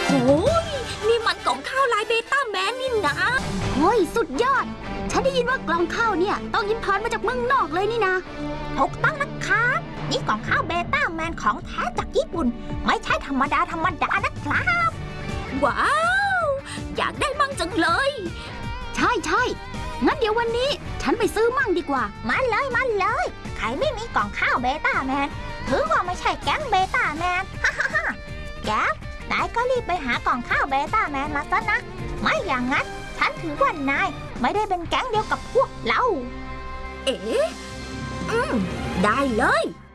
โอ้ยนี่มันกล่องข้าวลายเบต้าแมนนี่นะโอ้ยสุดยอดฉันได้ยินว่ากล่องข้าวเนี่ยต้องอิมพอร์ตมาจากเมืองนอกเลยนี่นะถูกต้องนะครับนี่กล่องข้าวเบต้าแมนของแท้จากญี่ปุ่นไม่ใช่ธรรมดานะครับว้าวอยากได้มั่งจังเลยใช่งั้นเดี๋ยววันนี้ฉันไปซื้อมั่งดีกว่ามาเลยใครไม่มีกล่องข้าวเบต้าแมนถือว่าไม่ใช่แก๊งเบต้าแมนฮ่าแก๊ปนายก็รีบไปหากล่องข้าวเบต้าแมนมาซะนะไม่อย่างนั้นฉันถือว่านายไม่ได้เป็นแก๊งเดียวกับพวกเราเอ๋ได้เลย